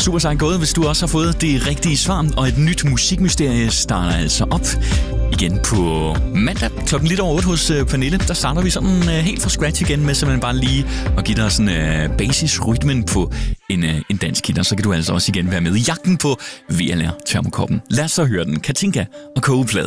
super sejt gået, hvis du også har fået det rigtige svar. Og et nyt musikmysterie starter altså op igen på mandag klokken lidt over 8 hos Pernille. Der starter vi sådan helt fra scratch igen med simpelthen bare lige at give dig sådan basisrytmen på en dansk hit. Og så kan du altså også igen være med i jagten på VLR Termokoppen. Lad os så høre den. Katinka og Kogeplade.